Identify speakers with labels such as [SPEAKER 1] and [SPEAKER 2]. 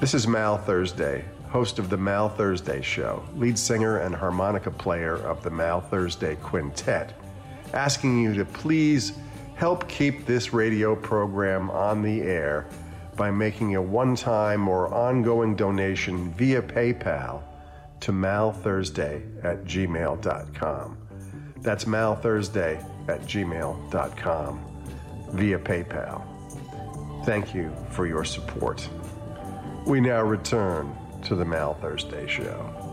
[SPEAKER 1] This is Mal Thursday, host of The Mal Thursday Show, lead singer and harmonica player of the Mal Thursday Quintet, asking you to please help keep this radio program on the air by making a one-time or ongoing donation via PayPal to malthursday@gmail.com. That's malthursday@gmail.com via PayPal. Thank you for your support. We now return to the Mal Thursday Show.